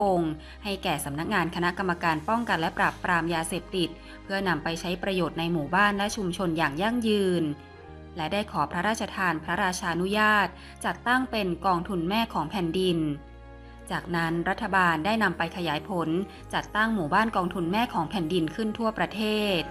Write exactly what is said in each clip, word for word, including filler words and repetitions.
องค์ให้แก่สำนักงานคณะกรรมการป้องกันและปราบปรามยาเสพติดเพื่อนำไปใช้ประโยชน์ในหมู่บ้านและชุมชนอย่างยั่งยืนและได้ขอพระราชทานพระราชานุญาตจัดตั้งเป็นกองทุนแม่ของแผ่นดินจากนั้นรัฐบาลได้นำไปขยายผลจัดตั้งหมู่บ้านกองทุนแม่ของแผ่นดินขึ้นทั่วประเทศ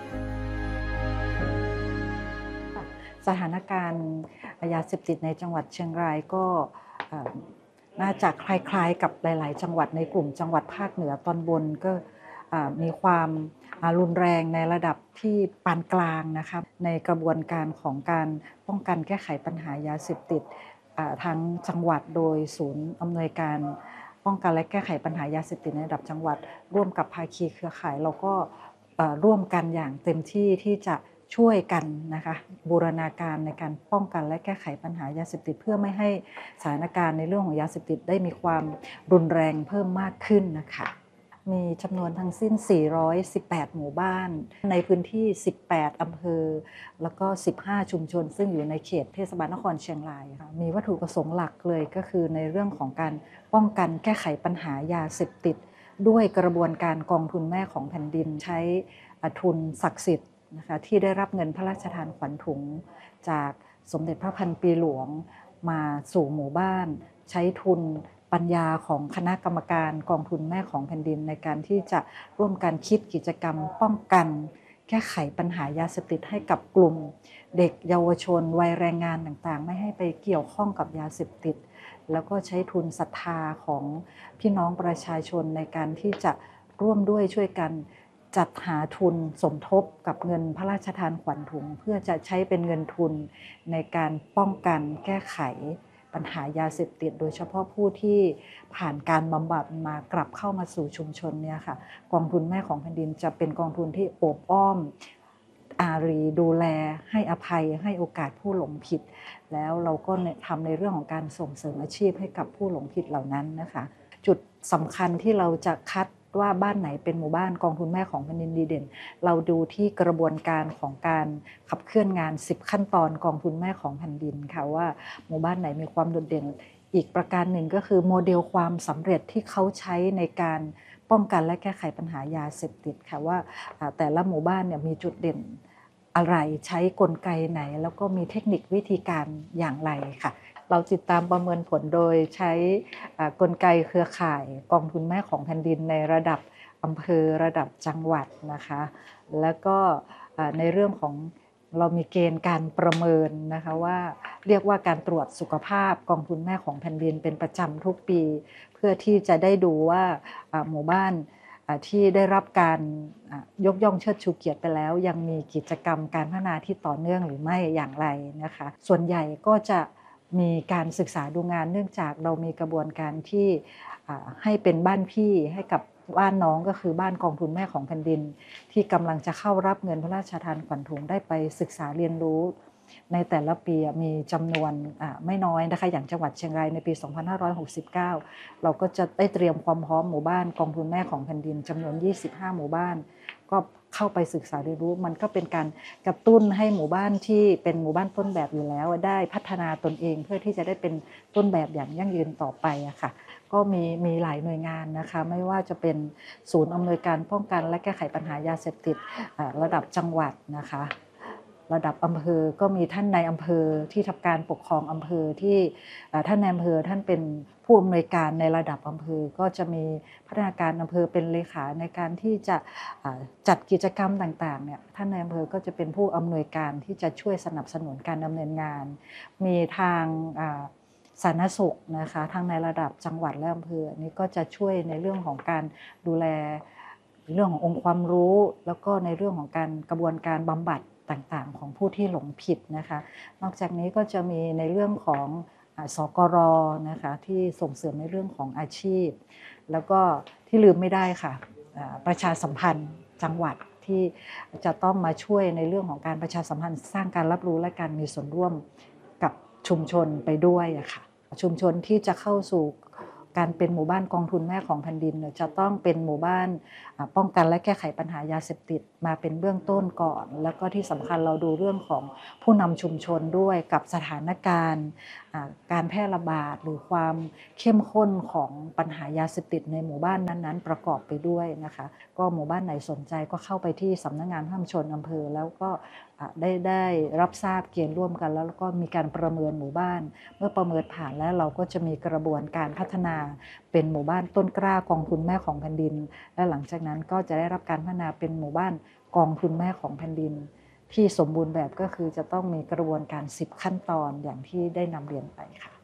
สถานการณ์ยาเสพติดในจังหวัดเชียงรายก็น่าจะคล้ายๆกับหลายๆจังหวัดในกลุ่มจังหวัดภาคเหนือตอนบนก็มีความรุนแรงในระดับที่ปานกลางนะคะในกระบวนการของการป้องกันแก้ไขปัญหายาเสพติดทั้งจังหวัดโดยศูนย์อำนวยการป้องกันและแก้ไขปัญหายาเสพติดในระดับจังหวัดร่วมกับภาคีเครือข่ายเราก็ร่วมกันอย่างเต็มที่ที่จะช่วยกันนะคะบูรณาการในการป้องกันและแก้ไขปัญหายาเสพติดเพื่อไม่ให้สถานการณ์ในเรื่องของยาเสพติดได้มีความรุนแรงเพิ่มมากขึ้นนะคะมีจำนวนทั้งสิ้นสี่ร้อยสิบแปดหมู่บ้านในพื้นที่สิบแปดอำเภอแล้วก็สิบห้าชุมชนซึ่งอยู่ในเขตเทศบาลนครเชียงรายค่ะมีวัตถุประสงค์หลักเลยก็คือในเรื่องของการป้องกันแก้ไขปัญหายาเสพติดด้วยกระบวนการกองทุนแม่ของแผ่นดินใช้ทุนศักดิ์สิทธิ์นะคะที่ได้รับเงินพระราชทานขวัญถุงจากสมเด็จพระพันปีหลวงมาสู่หมู่บ้านใช้ทุนปัญญาของคณะกรรมการกองทุนแม่ของแผ่นดินในการที่จะร่วมกันคิดกิจกรรมป้องกันแก้ไขปัญหายาเสพติดให้กับกลุ่มเด็กเยาวชนวัยแรงงานต่างๆไม่ให้ไปเกี่ยวข้องกับยาเสพติดแล้วก็ใช้ทุนศรัทธาของพี่น้องประชาชนในการที่จะร่วมด้วยช่วยกันจัดหาทุนสมทบกับเงินพระราชทานขวัญถุงเพื่อจะใช้เป็นเงินทุนในการป้องกันแก้ไขปัญหายาเสพติดโดยเฉพาะผู้ที่ผ่านการบำบัดมากลับเข้ามาสู่ชุมชนเนี่ยค่ะกองทุนแม่ของแผ่นดินจะเป็นกองทุนที่โอบอ้อมอารีดูแลให้อภัยให้โอกาสผู้หลงผิดแล้วเราก็ทำในเรื่องของการส่งเสริมอาชีพให้กับผู้หลงผิดเหล่านั้นนะคะจุดสำคัญที่เราจะคัดว่าบ้านไหนเป็นหมู่บ้านกองทุนแม่ของแผ่นดินดีเด่นเราดูที่กระบวนการของการขับเคลื่อนงานสิบขั้นตอนกองทุนแม่ของแผ่นดินค่ะว่าหมู่บ้านไหนมีความโดดเด่นอีกประการหนึ่งก็คือโมเดลความสำเร็จที่เขาใช้ในการป้องกันและแก้ไขปัญหายาเสพติดค่ะว่าแต่ละหมู่บ้านเนี่ยมีจุดเด่นอะไรใช้กลไกไหนแล้วก็มีเทคนิควิธีการอย่างไรค่ะเราติดตามประเมินผลโดยใช้กลไกเครือข่ายกองทุนแม่ของแผ่นดินในระดับอำเภอระดับจังหวัดนะคะแล้วก็ในเรื่องของเรามีเกณฑ์การประเมินนะคะว่าเรียกว่าการตรวจสุขภาพกองทุนแม่ของแผ่นดินเป็นประจำทุกปีเพื่อที่จะได้ดูว่าหมู่บ้านที่ได้รับการยกย่องเชิดชูเกียรติไปแล้วยังมีกิจกรรมการพัฒนาที่ต่อเนื่องหรือไม่อย่างไรนะคะส่วนใหญ่ก็จะมีการศึกษาดูงานเนื่องจากเรามีกระบวนการที่ให้เป็นบ้านพี่ให้กับบ้านน้องก็คือบ้านกองทุนแม่ของแผ่นดินที่กำลังจะเข้ารับเงินพระราชทานขวัญถุงได้ไปศึกษาเรียนรู้ในแต่ละปีมีจำนวนไม่น้อยนะคะอย่างจังหวัดเชียงรายในปีสองพันห้าร้อยหกสิบเก้าเราก็จะได้เตรียมความพร้อมหมู่บ้านกองทุนแม่ของแผ่นดินจำนวนยี่สิบห้าหมู่บ้านก็เข้าไปศึกษาเรียนรู้มันก็เป็นการกระตุ้นให้หมู่บ้านที่เป็นหมู่บ้านต้นแบบอยู่แล้วได้พัฒนาตนเองเพื่อที่จะได้เป็นต้นแบบอย่างยั่งยืนต่อไปอะค่ะก็มีมีหลายหน่วยงานนะคะไม่ว่าจะเป็นศูนย์อำนวยการป้องกันและแก้ไขปัญหายาเสพติดระดับจังหวัดนะคะระดับอำเภอก็มีท่านนายอำเภอที่ทำการปกครองอำเภอที่ท่านนายอำเภอท่านเป็นผู้อำนวยการในระดับอำเภอก็จะมีพัฒนาการอำเภอเป็นเลขาในการที่จะจัดกิจกรรมต่างๆเนี่ยท่านนายอำเภอก็จะเป็นผู้อำนวยการที่จะช่วยสนับสนุนการดำเนินงานมีทางสาธารณสุขนะคะทั้งในระดับจังหวัดและอำเภอนี้ก็จะช่วยในเรื่องของการดูแลเรื่องขององค์ความรู้แล้วก็ในเรื่องของการกระบวนการบำบัดต่างๆของผู้ที่หลงผิดนะคะนอกจากนี้ก็จะมีในเรื่องของสกรนะคะที่ส่งเสริมในเรื่องของอาชีพแล้วก็ที่ลืมไม่ได้ค่ะประชาสัมพันธ์จังหวัดที่จะต้องมาช่วยในเรื่องของการประชาสัมพันธ์สร้างการรับรู้และการมีส่วนร่วมกับชุมชนไปด้วยอะค่ะชุมชนที่จะเข้าสู่การเป็นหมู่บ้านกองทุนแม่ของแผ่นดินเนี่ยจะต้องเป็นหมู่บ้านป้องกันและแก้ไขปัญหายาเสพติดมาเป็นเบื้องต้นก่อนแล้วก็ที่สำคัญเราดูเรื่องของผู้นำชุมชนด้วยกับสถานการณ์การแพร่ระบาดหรือความเข้มข้นของปัญหายาเสพติดในหมู่บ้านนั้นๆประกอบไปด้วยนะคะก็หมู่บ้านไหนสนใจก็เข้าไปที่สำนักงานผู้นำชุมชนอำเภอแล้วก็ได้ได้รับทราบเกณฑ์ร่วมกันแล้วก็มีการประเมินหมู่บ้านเมื่อประเมินผ่านแล้วเราก็จะมีกระบวนการพัฒนาเป็นหมู่บ้านต้นกล้ากองทุนแม่ของแผ่นดินและหลังจากนั้นก็จะได้รับการพัฒนาเป็นหมู่บ้านกองทุนแม่ของแผ่นดินที่สมบูรณ์แบบก็คือจะต้องมีกระบวนการสิบขั้นตอนอย่างที่ได้นำเรียนไปค่ะ